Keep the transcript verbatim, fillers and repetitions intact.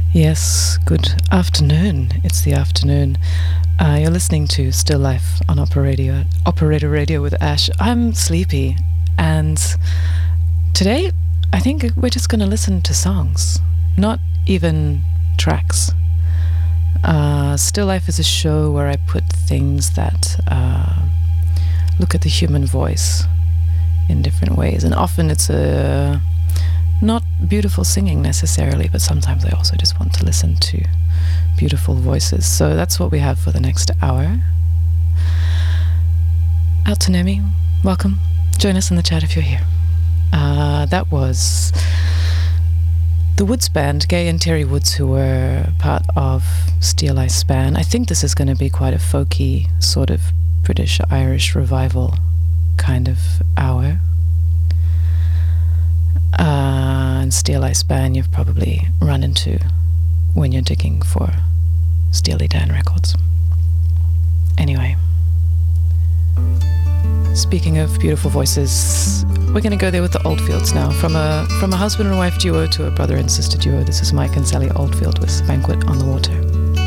Yes, good afternoon. It's the afternoon. Uh, you're listening to Still Life on Operator, Operator Radio with Ash. I'm sleepy, and today I think we're just going to listen to songs, not even tracks. Uh, Still Life is a show where I put things that uh, look at the human voice in different ways, and often it's a not beautiful singing necessarily, but sometimes I also just want to listen to beautiful voices. So that's what we have for the next hour. Altonemi, welcome. Join us in the chat if you're here. Uh, that was the Woods Band, Gay and Terry Woods, who were part of Steel Eye Span. I think this is going to be quite a folky, sort of British-Irish revival kind of hour. Uh, and Steel Eye Span you've probably run into when you're digging for Steely Dan records. Anyway, speaking of beautiful voices, we're going to go there with the Oldfields now. From a from a husband and wife duo to a brother and sister duo, this is Mike and Sally Oldfield with Banquet on the Water.